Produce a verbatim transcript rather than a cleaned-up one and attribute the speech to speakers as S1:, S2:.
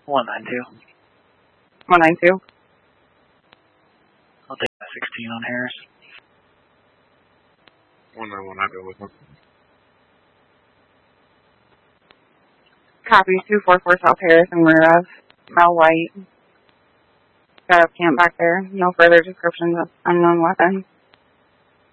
S1: one nine two.
S2: one nine two?
S1: I'll take that sixteen on Harris.
S3: one nine one, I go with him.
S2: Copy, two four four South Harris and rear of Mel White. Got a camp back there. No further descriptions of unknown weapon.